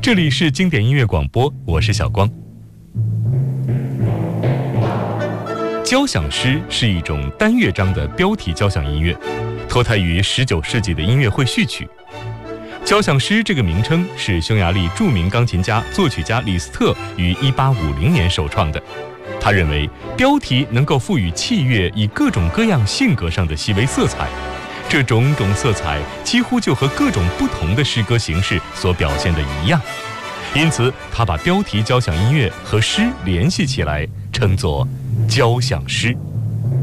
这里是经典音乐广播，我是小光。交响诗是一种单乐章的标题交响音乐，脱胎于19世纪的音乐会序曲。交响诗这个名称是匈牙利著名钢琴家、作曲家李斯特于1850年首创的。他认为标题能够赋予器乐以各种各样性格上的细微色彩，这种种色彩几乎就和各种不同的诗歌形式所表现的一样，因此他把标题交响音乐和诗联系起来，称作交响诗。